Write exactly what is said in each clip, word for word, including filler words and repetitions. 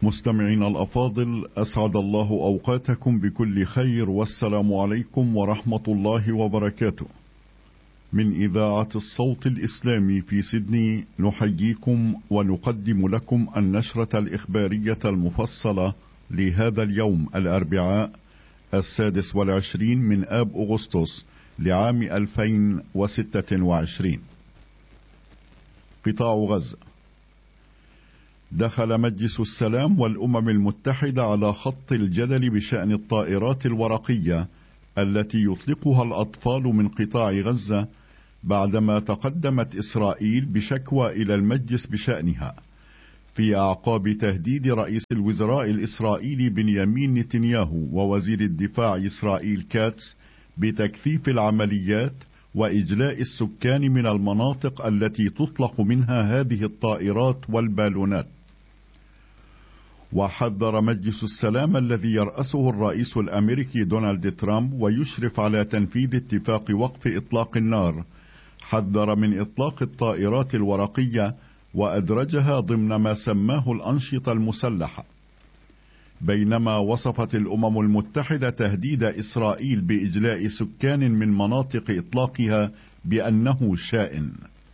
مستمعين الأفاضل، أسعد الله أوقاتكم بكل خير، والسلام عليكم ورحمة الله وبركاته. من إذاعة الصوت الإسلامي في سيدني نحييكم ونقدم لكم النشرة الإخبارية المفصلة لهذا اليوم الأربعاء السادس والعشرين من آب أغسطس لعام ألفين وستة وعشرين. قطاع غزة. دخل مجلس السلام والأمم المتحدة على خط الجدل بشأن الطائرات الورقية التي يطلقها الأطفال من قطاع غزة، بعدما تقدمت إسرائيل بشكوى إلى المجلس بشأنها، في أعقاب تهديد رئيس الوزراء الإسرائيلي بنيامين نتنياهو ووزير الدفاع إسرائيل كاتس بتكثيف العمليات وإجلاء السكان من المناطق التي تطلق منها هذه الطائرات والبالونات. وحذر مجلس السلام الذي يرأسه الرئيس الأمريكي دونالد ترامب ويشرف على تنفيذ اتفاق وقف إطلاق النار، حذر من إطلاق الطائرات الورقية وأدرجها ضمن ما سماه الأنشطة المسلحة، بينما وصفت الأمم المتحدة تهديد إسرائيل بإجلاء سكان من مناطق إطلاقها بأنه شائن.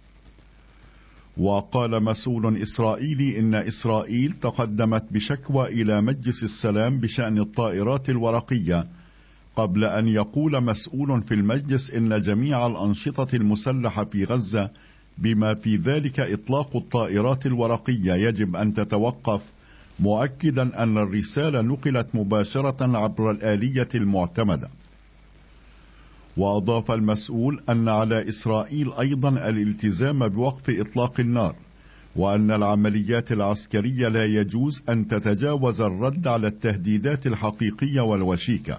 وقال مسؤول إسرائيلي إن إسرائيل تقدمت بشكوى إلى مجلس السلام بشأن الطائرات الورقية، قبل أن يقول مسؤول في المجلس إن جميع الأنشطة المسلحة في غزة بما في ذلك إطلاق الطائرات الورقية يجب أن تتوقف، مؤكدا أن الرسالة نقلت مباشرة عبر الآلية المعتمدة. وأضاف المسؤول أن على إسرائيل أيضا الالتزام بوقف إطلاق النار، وأن العمليات العسكرية لا يجوز أن تتجاوز الرد على التهديدات الحقيقية والوشيكة.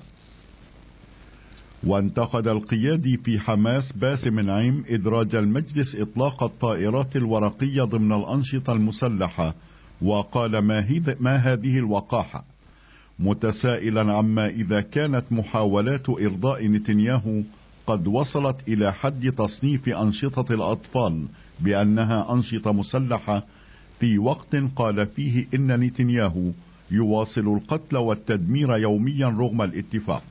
وانتقد القيادي في حماس باسم نعيم إدراج المجلس إطلاق الطائرات الورقية ضمن الأنشطة المسلحة، وقال ما, ما هذه الوقاحة، متسائلا عما إذا كانت محاولات إرضاء نتنياهو قد وصلت إلى حد تصنيف أنشطة الأطفال بأنها أنشطة مسلحة، في وقت قال فيه إن نتنياهو يواصل القتل والتدمير يوميا رغم الاتفاق.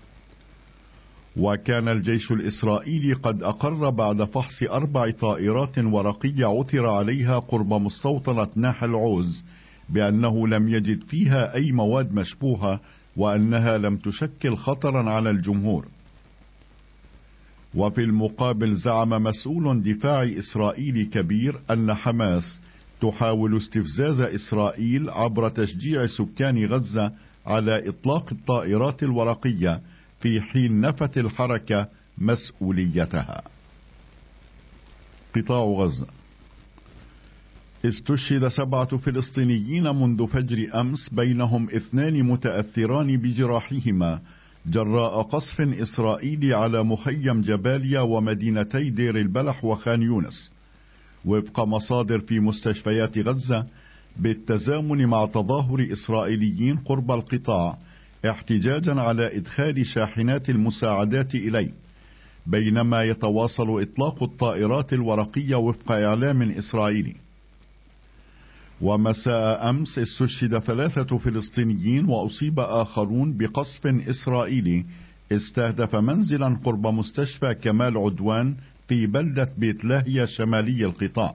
وكان الجيش الإسرائيلي قد أقر بعد فحص أربع طائرات ورقية عثر عليها قرب مستوطنة ناحل عوز بأنه لم يجد فيها أي مواد مشبوهة، وأنها لم تشكل خطرا على الجمهور. وفي المقابل زعم مسؤول دفاعي إسرائيلي كبير أن حماس تحاول استفزاز إسرائيل عبر تشجيع سكان غزة على إطلاق الطائرات الورقية، في حين نفت الحركة مسؤوليتها. قطاع غزة. استشهد سبعة فلسطينيين منذ فجر أمس، بينهم اثنان متأثران بجراحهما جراء قصف إسرائيلي على مخيم جباليا ومدينتي دير البلح وخان يونس، وفق مصادر في مستشفيات غزة، بالتزامن مع تظاهر إسرائيليين قرب القطاع احتجاجا على إدخال شاحنات المساعدات إليه، بينما يتواصل إطلاق الطائرات الورقية وفق إعلام إسرائيلي. ومساء أمس استشهد ثلاثة فلسطينيين وأصيب آخرون بقصف إسرائيلي استهدف منزلا قرب مستشفى كمال عدوان في بلدة بيت لاهيا شمالي القطاع.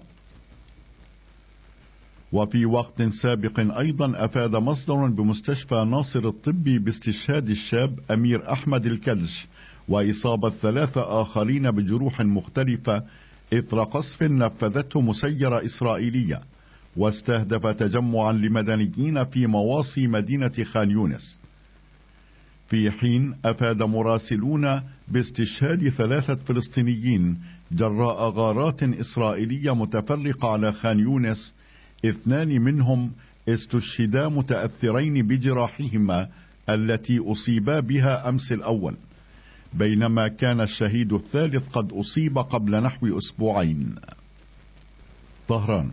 وفي وقت سابق أيضا أفاد مصدر بمستشفى ناصر الطبي باستشهاد الشاب أمير أحمد الكلش وإصابة ثلاثة آخرين بجروح مختلفة إثر قصف نفذته مسيرة إسرائيلية، واستهدف تجمعا لمدنيين في مواصي مدينة خان يونس. في حين أفاد مراسلون باستشهاد ثلاثة فلسطينيين جراء غارات إسرائيلية متفرقة على خان يونس، اثنان منهم استشهدا متأثرين بجراحهما التي أصيبا بها أمس الأول، بينما كان الشهيد الثالث قد أصيب قبل نحو أسبوعين. طهران.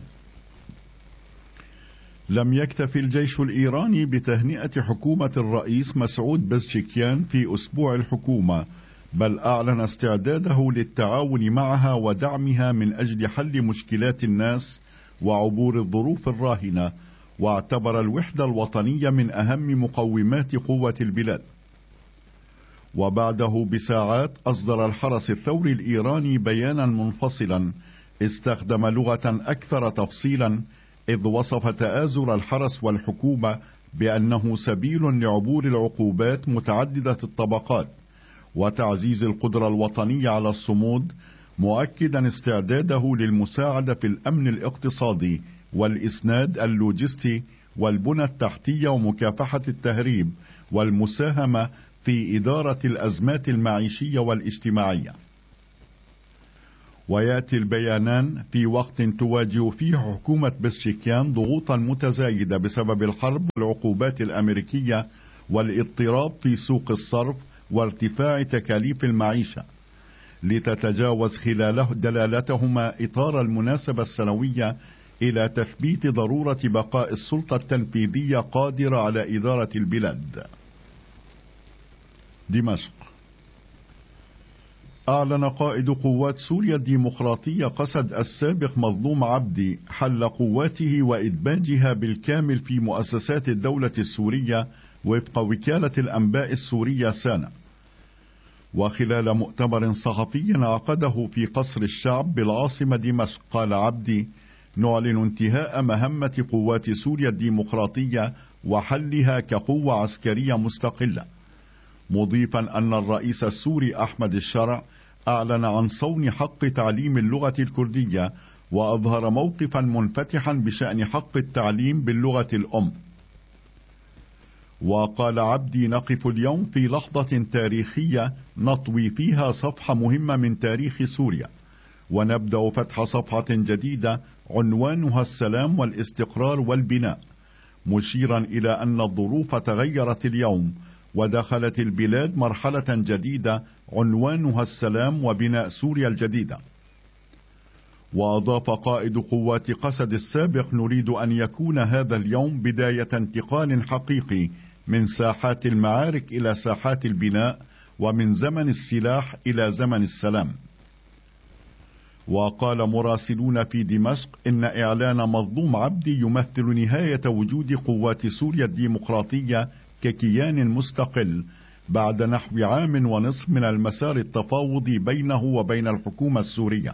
لم يكتف الجيش الإيراني بتهنئة حكومة الرئيس مسعود بزشكيان في أسبوع الحكومة، بل أعلن استعداده للتعاون معها ودعمها من أجل حل مشكلات الناس وعبور الظروف الراهنة، واعتبر الوحدة الوطنية من أهم مقومات قوة البلاد. وبعده بساعات أصدر الحرس الثوري الإيراني بيانا منفصلا استخدم لغة أكثر تفصيلا، إذ وصف تآزر الحرس والحكومة بأنه سبيل لعبور العقوبات متعددة الطبقات وتعزيز القدرة الوطنية على الصمود، مؤكدا استعداده للمساعدة في الأمن الاقتصادي والإسناد اللوجستي والبنى التحتية ومكافحة التهريب والمساهمة في إدارة الأزمات المعيشية والاجتماعية. ويأتي البيانان في وقت تواجه فيه حكومة بشكيان ضغوطا متزايدة بسبب الحرب والعقوبات الأمريكية والاضطراب في سوق الصرف وارتفاع تكاليف المعيشة، لتتجاوز خلاله دلالتهما إطار المناسبة السنوية إلى تثبيت ضرورة بقاء السلطة التنفيذية قادرة على إدارة البلاد. دمشق. أعلن قائد قوات سوريا الديمقراطية قسد السابق مظلوم عبدي حل قواته وإدماجها بالكامل في مؤسسات الدولة السورية وفق وكالة الأنباء السورية سانا. وخلال مؤتمر صحفي عقده في قصر الشعب بالعاصمة دمشق، قال عبدي: نعلن انتهاء مهمة قوات سوريا الديمقراطية وحلها كقوة عسكرية مستقلة، مضيفا أن الرئيس السوري أحمد الشرع أعلن عن صون حق تعليم اللغة الكردية، وأظهر موقفا منفتحا بشأن حق التعليم باللغة الأم. وقال عبدي: نقف اليوم في لحظة تاريخية نطوي فيها صفحة مهمة من تاريخ سوريا، ونبدأ فتح صفحة جديدة عنوانها السلام والاستقرار والبناء، مشيرا إلى أن الظروف تغيرت اليوم ودخلت البلاد مرحلة جديدة عنوانها السلام وبناء سوريا الجديدة. وأضاف قائد قوات قسد السابق: نريد أن يكون هذا اليوم بداية انتقال حقيقي من ساحات المعارك إلى ساحات البناء، ومن زمن السلاح إلى زمن السلام. وقال مراسلون في دمشق إن إعلان مظلوم عبدي يمثل نهاية وجود قوات سوريا الديمقراطية ككيان مستقل بعد نحو عام ونصف من المسار التفاوضي بينه وبين الحكومة السورية.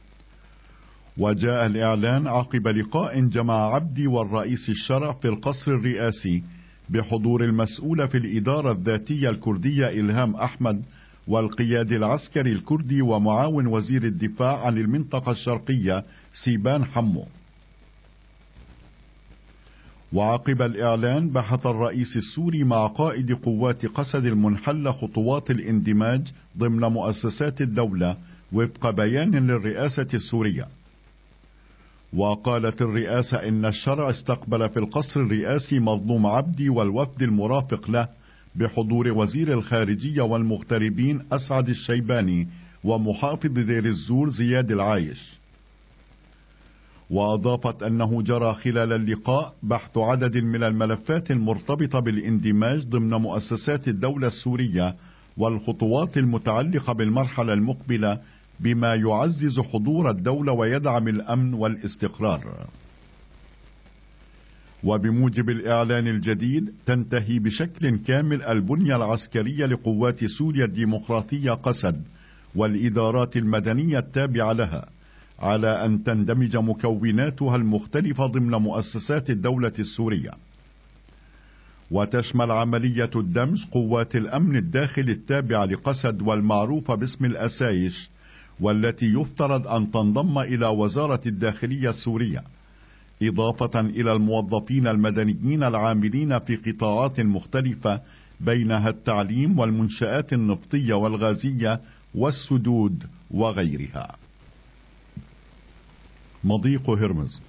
وجاء الإعلان عقب لقاء جمع عبدي والرئيس الشرع في القصر الرئاسي بحضور المسؤول في الإدارة الذاتية الكردية إلهام أحمد والقيادي العسكري الكردي ومعاون وزير الدفاع عن المنطقة الشرقية سيبان حمو. وعقب الإعلان بحث الرئيس السوري مع قائد قوات قسد المنحل خطوات الاندماج ضمن مؤسسات الدولة وفق بيان للرئاسة السورية. وقالت الرئاسة إن الشرع استقبل في القصر الرئاسي مظلوم عبدي والوفد المرافق له بحضور وزير الخارجية والمغتربين أسعد الشيباني ومحافظ دير الزور زياد العايش. وأضافت أنه جرى خلال اللقاء بحث عدد من الملفات المرتبطة بالاندماج ضمن مؤسسات الدولة السورية والخطوات المتعلقة بالمرحلة المقبلة، بما يعزز حضور الدولة ويدعم الأمن والاستقرار. وبموجب الإعلان الجديد تنتهي بشكل كامل البنية العسكرية لقوات سوريا الديمقراطية قسد والإدارات المدنية التابعة لها، على أن تندمج مكوناتها المختلفة ضمن مؤسسات الدولة السورية. وتشمل عملية الدمج قوات الأمن الداخلي التابعة لقسد والمعروفة باسم الأسايش، والتي يفترض أن تنضم إلى وزارة الداخلية السورية، إضافة إلى الموظفين المدنيين العاملين في قطاعات مختلفة بينها التعليم والمنشآت النفطية والغازية والسدود وغيرها. مضيق هرمز.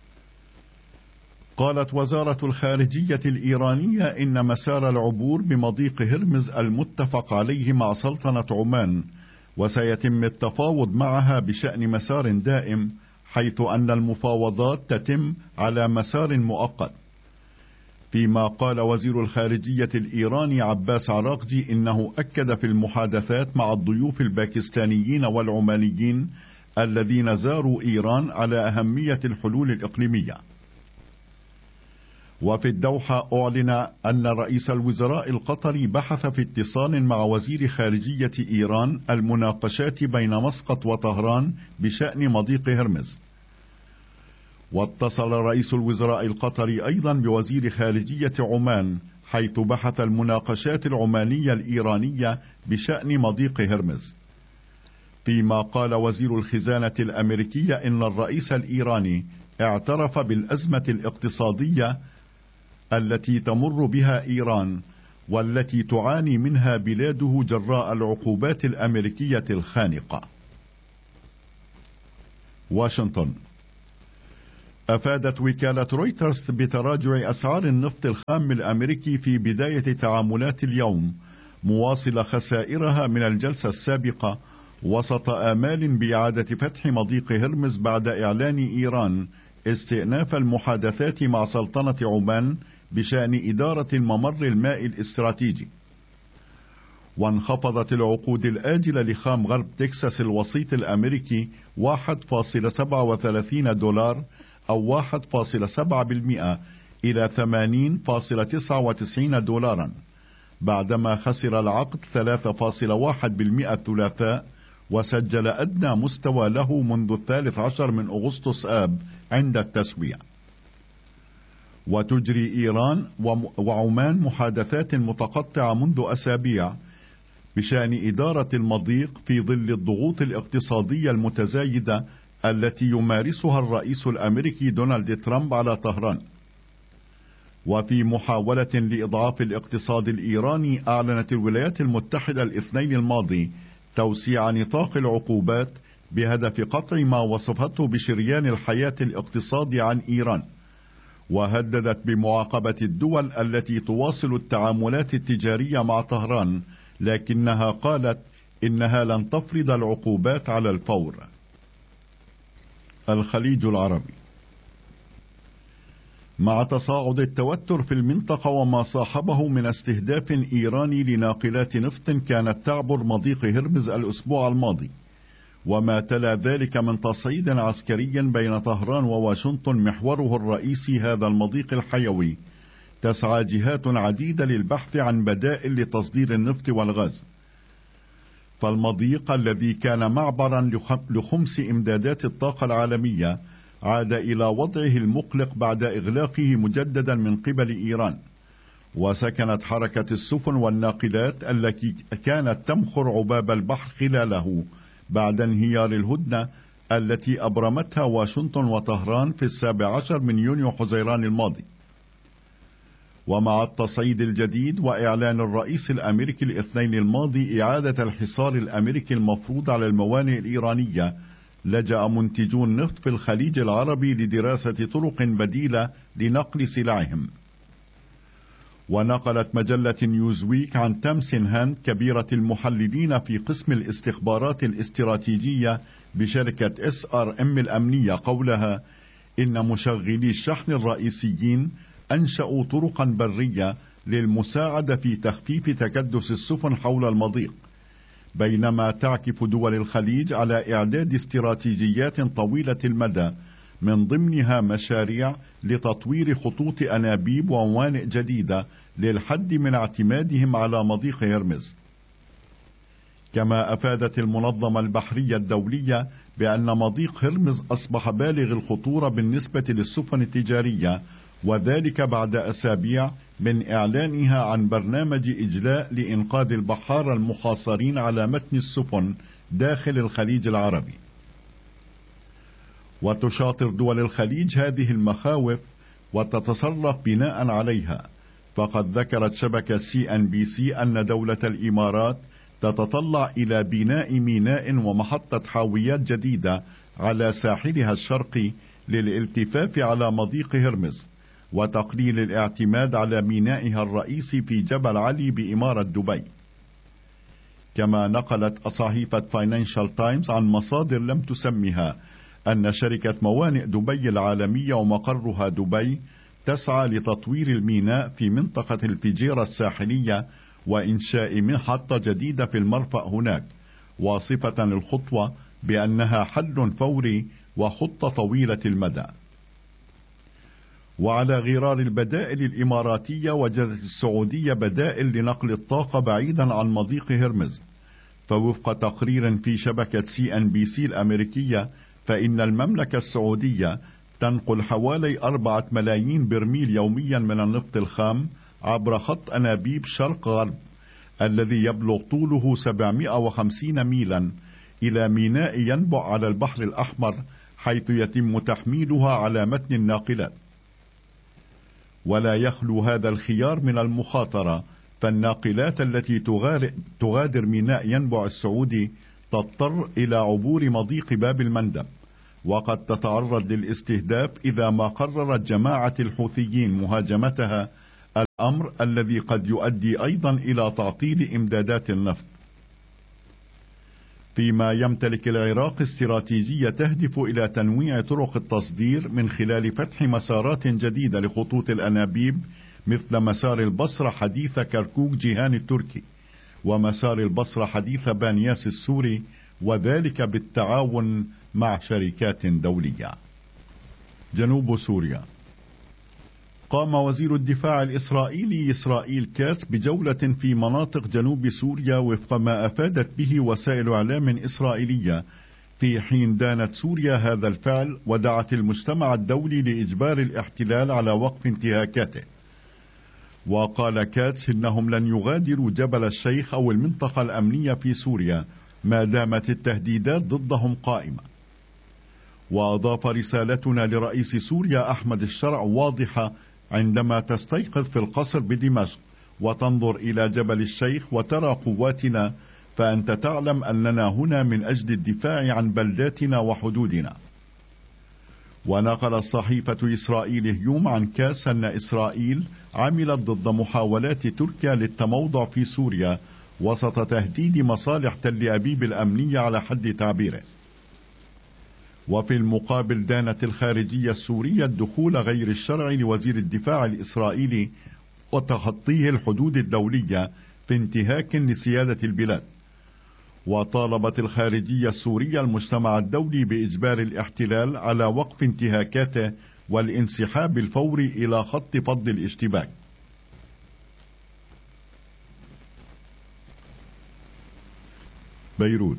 قالت وزارة الخارجية الإيرانية إن مسار العبور بمضيق هرمز المتفق عليه مع سلطنة عمان، وسيتم التفاوض معها بشأن مسار دائم، حيث أن المفاوضات تتم على مسار مؤقت. فيما قال وزير الخارجية الإيراني عباس عراقجي إنه أكد في المحادثات مع الضيوف الباكستانيين والعمانيين الذين زاروا إيران على أهمية الحلول الإقليمية. وفي الدوحة أعلن أن رئيس الوزراء القطري بحث في اتصال مع وزير خارجية إيران المناقشات بين مسقط وطهران بشأن مضيق هرمز. واتصل رئيس الوزراء القطري أيضا بوزير خارجية عمان، حيث بحث المناقشات العمانية الإيرانية بشأن مضيق هرمز. فيما قال وزير الخزانة الأمريكية إن الرئيس الإيراني اعترف بالأزمة الاقتصادية التي تمر بها إيران والتي تعاني منها بلاده جراء العقوبات الأمريكية الخانقة. واشنطن. أفادت وكالة رويترز بتراجع أسعار النفط الخام الأمريكي في بداية تعاملات اليوم، مواصلة خسائرها من الجلسة السابقة وسط آمال بإعادة فتح مضيق هرمز بعد إعلان إيران استئناف المحادثات مع سلطنة عمان بشأن إدارة الممر المائي الاستراتيجي. وانخفضت العقود الآجلة لخام غرب تكساس الوسيط الأمريكي واحد فاصلة سبعة وثلاثين دولار أو واحد فاصلة سبعة بالمئة إلى ثمانين فاصلة تسعة وتسعين دولارا، بعدما خسر العقد ثلاثة فاصلة واحد بالمئة الثلاثاء، وسجل أدنى مستوى له منذ الثالث عشر من أغسطس آب عند التسوية. وتجري إيران وعمان محادثات متقطعة منذ أسابيع بشأن إدارة المضيق في ظل الضغوط الاقتصادية المتزايدة التي يمارسها الرئيس الأمريكي دونالد ترامب على طهران. وفي محاولة لإضعاف الاقتصاد الإيراني، أعلنت الولايات المتحدة الاثنين الماضي توسيع نطاق العقوبات بهدف قطع ما وصفته بشريان الحياة الاقتصادي عن إيران، وهددت بمعاقبة الدول التي تواصل التعاملات التجارية مع طهران، لكنها قالت إنها لن تفرض العقوبات على الفور. الخليج العربي. مع تصاعد التوتر في المنطقة وما صاحبه من استهداف إيراني لناقلات نفط كانت تعبر مضيق هرمز الأسبوع الماضي، وما تلا ذلك من تصعيد عسكري بين طهران وواشنطن محوره الرئيسي هذا المضيق الحيوي، تسعى جهات عديدة للبحث عن بدائل لتصدير النفط والغاز. فالمضيق الذي كان معبرا لخمس إمدادات الطاقة العالمية عاد إلى وضعه المقلق بعد إغلاقه مجددا من قبل إيران، وسكنت حركة السفن والناقلات التي كانت تمخر عباب البحر خلاله بعد انهيار الهدنة التي أبرمتها واشنطن وطهران في السابع عشر من يونيو حزيران الماضي. ومع التصعيد الجديد وإعلان الرئيس الأمريكي الاثنين الماضي إعادة الحصار الأمريكي المفروض على الموانئ الإيرانية، لجأ منتجو النفط في الخليج العربي لدراسة طرق بديلة لنقل سلعهم. ونقلت مجلة نيوزويك عن تام سينهان كبيرة المحللين في قسم الاستخبارات الاستراتيجية بشركة اس ار ام الأمنية قولها إن مشغلي الشحن الرئيسيين أنشأوا طرقا برية للمساعدة في تخفيف تكدس السفن حول المضيق، بينما تعكف دول الخليج على إعداد استراتيجيات طويلة المدى من ضمنها مشاريع لتطوير خطوط أنابيب وموانئ جديدة للحد من اعتمادهم على مضيق هرمز. كما أفادت المنظمة البحرية الدولية بأن مضيق هرمز أصبح بالغ الخطورة بالنسبة للسفن التجارية، وذلك بعد أسابيع من إعلانها عن برنامج إجلاء لإنقاذ البحارة المحاصرين على متن السفن داخل الخليج العربي. وتشاطر دول الخليج هذه المخاوف وتتصرف بناء عليها، فقد ذكرت شبكة سي ان بي سي أن دولة الإمارات تتطلع إلى بناء ميناء ومحطة حاويات جديدة على ساحلها الشرقي للالتفاف على مضيق هرمز، وتقليل الاعتماد على مينائها الرئيسي في جبل علي بإمارة دبي. كما نقلت صحيفة فاينانشال تايمز عن مصادر لم تسمها أن شركة موانئ دبي العالمية ومقرها دبي تسعى لتطوير الميناء في منطقة الفجيرة الساحلية وإنشاء محطة جديدة في المرفأ هناك، واصفة الخطوة بأنها حل فوري وخطة طويلة المدى. وعلى غرار البدائل الإماراتية وجدت السعودية بدائل لنقل الطاقة بعيدا عن مضيق هرمز. فوفق تقرير في شبكة سي ان بي سي الأمريكية، فإن المملكة السعودية تنقل حوالي أربعة ملايين برميل يوميا من النفط الخام عبر خط أنابيب شرق غرب الذي يبلغ طوله سبعمائة وخمسين ميلا إلى ميناء ينبع على البحر الأحمر، حيث يتم تحميلها على متن الناقلات. ولا يخلو هذا الخيار من المخاطرة، فالناقلات التي تغادر ميناء ينبع السعودي تضطر إلى عبور مضيق باب المندب، وقد تتعرض للاستهداف إذا ما قررت جماعة الحوثيين مهاجمتها، الأمر الذي قد يؤدي أيضا إلى تعطيل إمدادات النفط. فيما يمتلك العراق استراتيجية تهدف إلى تنويع طرق التصدير من خلال فتح مسارات جديدة لخطوط الأنابيب، مثل مسار البصرة حديث كركوك جيهان التركي، ومسار البصرة حديث بانياس السوري، وذلك بالتعاون مع شركات دولية. جنوب سوريا. قام وزير الدفاع الإسرائيلي إسرائيل كاتس بجولة في مناطق جنوب سوريا وفق ما أفادت به وسائل إعلام إسرائيلية، في حين دانت سوريا هذا الفعل ودعت المجتمع الدولي لإجبار الاحتلال على وقف انتهاكاته. وقال كاتس إنهم لن يغادروا جبل الشيخ أو المنطقة الأمنية في سوريا ما دامت التهديدات ضدهم قائمة. وأضاف: رسالتنا لرئيس سوريا أحمد الشرع واضحة عندما تستيقظ في القصر بدمشق وتنظر إلى جبل الشيخ وترى قواتنا، فأنت تعلم أننا هنا من أجل الدفاع عن بلداتنا وحدودنا. ونقل صحيفة إسرائيل هيوم عن كاس أن إسرائيل عملت ضد محاولات تركيا للتموضع في سوريا وسط تهديد مصالح تل أبيب الأمنية على حد تعبيره. وفي المقابل دانت الخارجية السورية الدخول غير الشرعي لوزير الدفاع الإسرائيلي وتخطيه الحدود الدولية في انتهاك لسيادة البلاد. وطالبت الخارجية السورية المجتمع الدولي بإجبار الاحتلال على وقف انتهاكاته والانسحاب الفوري إلى خط فض الاشتباك. بيروت.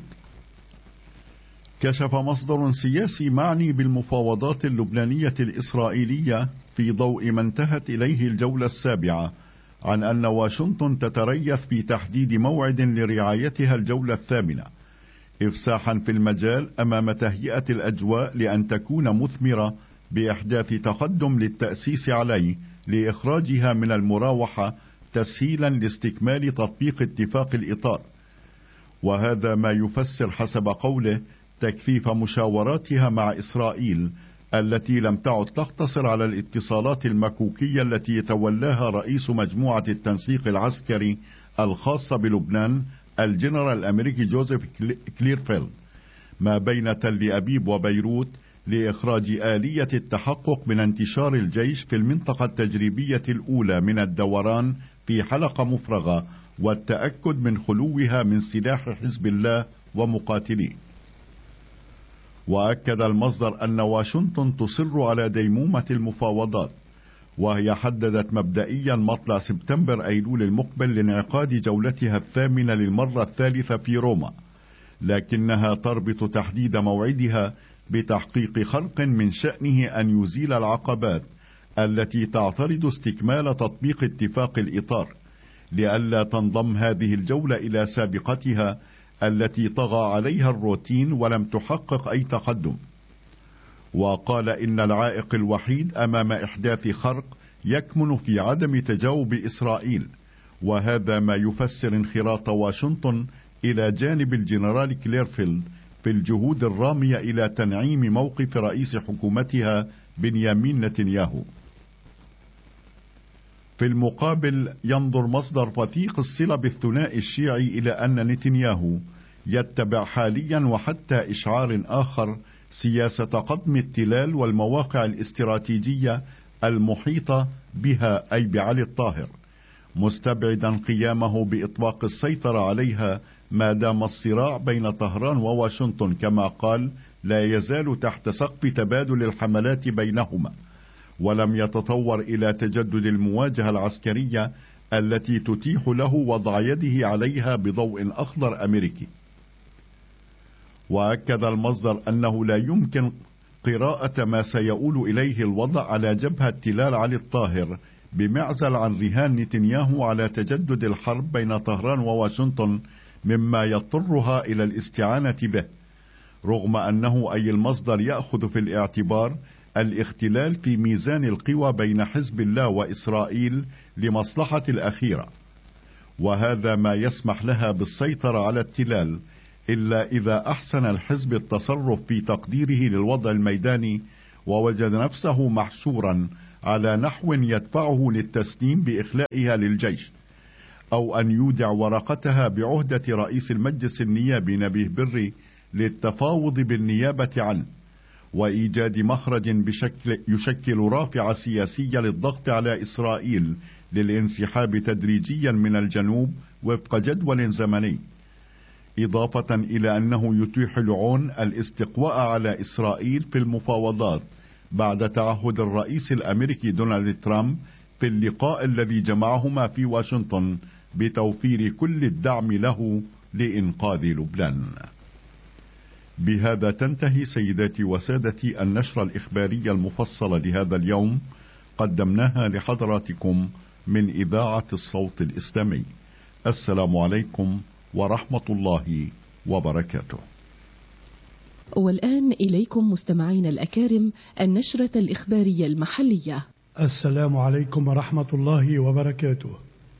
كشف مصدر سياسي معني بالمفاوضات اللبنانية الإسرائيلية في ضوء ما انتهت إليه الجولة السابعة عن أن واشنطن تتريث في تحديد موعد لرعايتها الجولة الثامنة، إفساحا في المجال أمام تهيئة الأجواء لأن تكون مثمرة بإحداث تقدم للتأسيس عليه لإخراجها من المراوحة تسهيلا لاستكمال تطبيق اتفاق الإطار. وهذا ما يفسر حسب قوله تكثيف مشاوراتها مع إسرائيل التي لم تعد تقتصر على الاتصالات المكوكية التي يتولاها رئيس مجموعة التنسيق العسكري الخاصة بلبنان الجنرال الأمريكي جوزيف كليرفيلد ما بين تل أبيب وبيروت، لإخراج آلية التحقق من انتشار الجيش في المنطقة التجريبية الأولى من الدوران في حلقة مفرغة والتأكد من خلوها من سلاح حزب الله ومقاتليه. وأكد المصدر أن واشنطن تصر على ديمومة المفاوضات، وهي حددت مبدئيا مطلع سبتمبر أيلول المقبل لانعقاد جولتها الثامنة للمرة الثالثة في روما، لكنها تربط تحديد موعدها بتحقيق خرق من شأنه أن يزيل العقبات التي تعترض استكمال تطبيق اتفاق الإطار، لئلا تنضم هذه الجولة إلى سابقتها التي طغى عليها الروتين ولم تحقق أي تقدم. وقال إن العائق الوحيد أمام إحداث خرق يكمن في عدم تجاوب إسرائيل، وهذا ما يفسر انخراط واشنطن إلى جانب الجنرال كليرفيلد في الجهود الرامية إلى تنعيم موقف رئيس حكومتها بنيامين نتنياهو. في المقابل ينظر مصدر وثيق الصلة بالثنائي الشيعي إلى أن نتنياهو يتبع حاليا وحتى إشعار آخر سياسة قضم التلال والمواقع الاستراتيجية المحيطة بها أي بعلي الطاهر، مستبعدا قيامه بإطلاق السيطرة عليها ما دام الصراع بين طهران وواشنطن كما قال لا يزال تحت سقف تبادل الحملات بينهما. ولم يتطور إلى تجدد المواجهة العسكرية التي تتيح له وضع يده عليها بضوء أخضر أمريكي. وأكد المصدر أنه لا يمكن قراءة ما سيؤول إليه الوضع على جبهة تلال علي الطاهر بمعزل عن رهان نتنياهو على تجدد الحرب بين طهران وواشنطن، مما يضطرها إلى الاستعانة به، رغم أنه أي المصدر يأخذ في الاعتبار الاختلال في ميزان القوى بين حزب الله وإسرائيل لمصلحة الأخيرة، وهذا ما يسمح لها بالسيطرة على التلال، إلا إذا أحسن الحزب التصرف في تقديره للوضع الميداني ووجد نفسه محشورا على نحو يدفعه للتسليم بإخلائها للجيش، أو أن يودع ورقتها بعهدة رئيس المجلس النيابي نبيه بري للتفاوض بالنيابة عنه، وإيجاد مخرج بشكل يشكل رافعة سياسية للضغط على إسرائيل للانسحاب تدريجيا من الجنوب وفق جدول زمني، إضافة إلى أنه يتيح لعون الاستقواء على إسرائيل في المفاوضات بعد تعهد الرئيس الأمريكي دونالد ترامب في اللقاء الذي جمعهما في واشنطن بتوفير كل الدعم له لإنقاذ لبنان. بهذا تنتهي سيداتي وسادتي النشرة الإخبارية المفصلة لهذا اليوم، قدمناها لحضراتكم من إذاعة الصوت الإسلامي. السلام عليكم ورحمة الله وبركاته. والآن إليكم مستمعين الأكارم النشرة الإخبارية المحلية. السلام عليكم ورحمة الله وبركاته.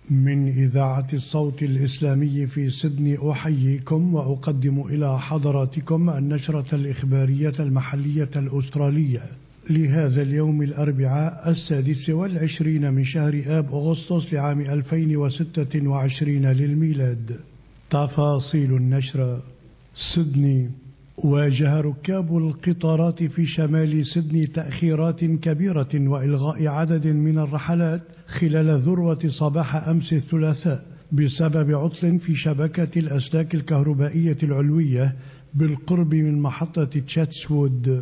من إذاعة الصوت الإسلامي في سيدني أحييكم وأقدم إلى حضراتكم النشرة الإخبارية المحلية الأسترالية لهذا اليوم الأربعاء السادس والعشرين من شهر آب أغسطس لعام ألفين وستة وعشرين للميلاد. تفاصيل النشرة. سيدني: واجه ركاب القطارات في شمال سيدني تأخيرات كبيرة وإلغاء عدد من الرحلات خلال ذروة صباح أمس الثلاثاء بسبب عطل في شبكة الأسلاك الكهربائية العلوية بالقرب من محطة تشاتسوود.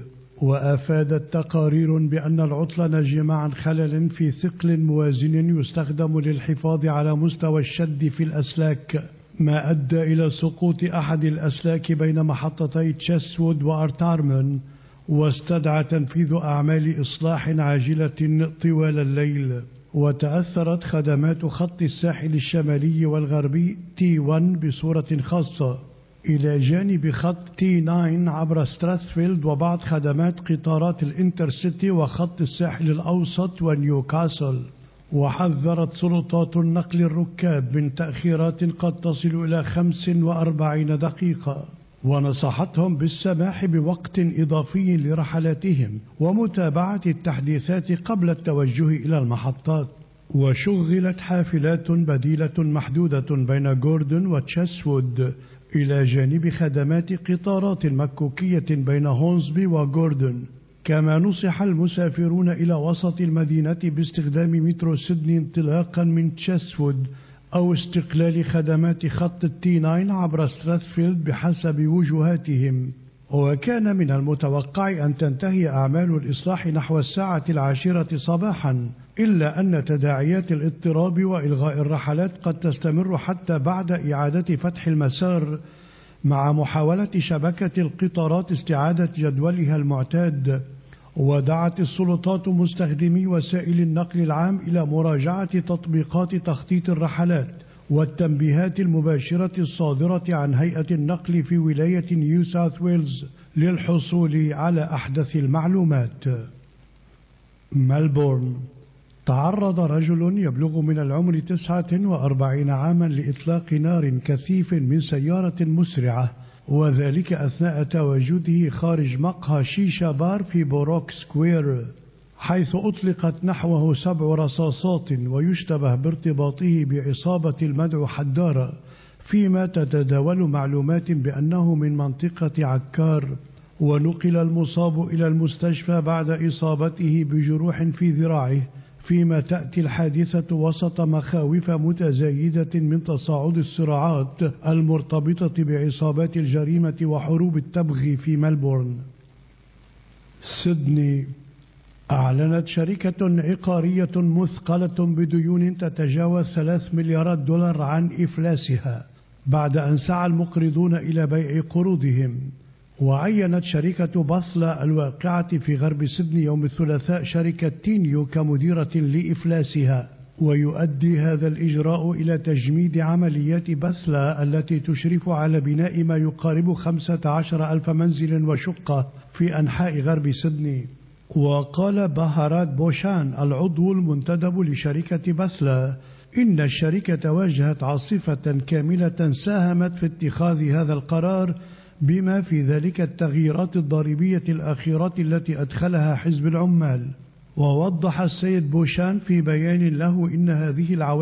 وأفادت تقارير بأن العطل نجم عن خلل في ثقل موازن يستخدم للحفاظ على مستوى الشد في الأسلاك، ما أدى إلى سقوط أحد الأسلاك بين محطتي تشاتسوود وأرتارمن، واستدعى تنفيذ أعمال إصلاح عاجلة طوال الليل. وتأثرت خدمات خط الساحل الشمالي والغربي تي واحد بصورة خاصة، إلى جانب خط تي تسعة عبر ستراثفيلد وبعض خدمات قطارات الانترسيتي وخط الساحل الأوسط ونيوكاسل. وحذرت سلطات النقل الركاب من تأخيرات قد تصل إلى خمس وأربعين دقيقة، ونصحتهم بالسماح بوقت إضافي لرحلاتهم ومتابعة التحديثات قبل التوجه إلى المحطات. وشغلت حافلات بديلة محدودة بين جوردن وتشاسوود، إلى جانب خدمات قطارات مكوكية بين هونسبي وجوردن. كما نصح المسافرون إلى وسط المدينة باستخدام مترو سيدني انطلاقا من تشاسوود أو استقلال خدمات خط التي تسعة عبر ستراثفيلد بحسب وجهاتهم. وكان من المتوقع أن تنتهي أعمال الإصلاح نحو الساعة العاشرة صباحا، إلا أن تداعيات الاضطراب وإلغاء الرحلات قد تستمر حتى بعد إعادة فتح المسار، مع محاولة شبكة القطارات استعادة جدولها المعتاد. ودعت السلطات مستخدمي وسائل النقل العام إلى مراجعة تطبيقات تخطيط الرحلات والتنبيهات المباشرة الصادرة عن هيئة النقل في ولاية نيو ساوث ويلز للحصول على أحدث المعلومات. ملبورن: تعرض رجل يبلغ من العمر تسعة وأربعين عاما لإطلاق نار كثيف من سيارة مسرعة، وذلك أثناء تواجده خارج مقهى شيشة بار في بوروك سكوير، حيث أطلقت نحوه سبع رصاصات ويشتبه بارتباطه بعصابة المدعو حدارة، فيما تتداول معلومات بأنه من منطقة عكار. ونقل المصاب إلى المستشفى بعد إصابته بجروح في ذراعه، فيما تأتي الحادثة وسط مخاوف متزايدة من تصاعد الصراعات المرتبطة بعصابات الجريمة وحروب التبغي في ملبورن. سيدني: أعلنت شركة عقارية مثقلة بديون تتجاوز ثلاث مليارات دولار عن إفلاسها بعد أن سعى المقرضون إلى بيع قروضهم. وعينت شركة بصلة الواقعة في غرب سيدني يوم الثلاثاء شركة تينيو كمديرة لإفلاسها، ويؤدي هذا الإجراء إلى تجميد عمليات بصلة التي تشرف على بناء ما يقارب خمسة عشر ألف منزل وشقة في أنحاء غرب سيدني. وقال بهارات بوشان العضو المنتدب لشركة بصلة إن الشركة واجهت عاصفة كاملة ساهمت في اتخاذ هذا القرار، بما في ذلك التغييرات الضريبية الأخيرة التي أدخلها حزب العمال. ووضح السيد بوشان في بيان له إن هذه العوامل